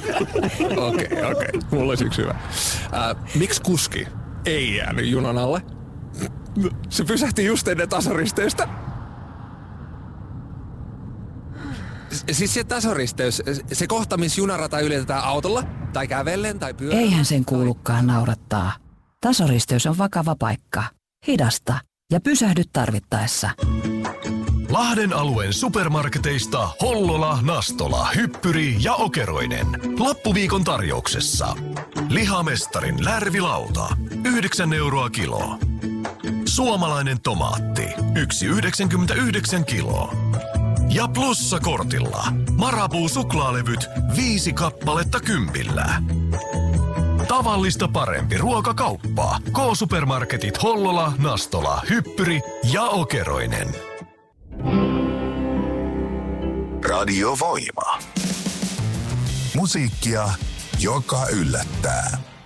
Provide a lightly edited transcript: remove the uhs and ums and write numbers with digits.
Okei. Mulla olisi yksi hyvä. Miksi kuski ei jäänyt junan alle? Se pysähti just ennen tasoristeistä. Siis se tasoristeys, se kohta, missä junarata ylitetään autolla, tai kävellen, tai pyörällä. Eihän sen kuulukaan naurattaa. Tasoristeys on vakava paikka. Hidasta ja pysähdy tarvittaessa. Lahden alueen supermarketeista Hollola, Nastola, Hyppyri ja Okeroinen. Lappuviikon tarjouksessa. Lihamestarin lärvilauta. 9 euroa kilo. Suomalainen tomaatti. 1,99 kiloa. Ja plussakortilla. Marabou suklaalevyt 5 kappaletta 10. Tavallista parempi ruokakauppa. K-supermarketit Hollola, Nastola, Hyppyri ja Okeroinen. Radio Voima. Musiikkia, joka yllättää.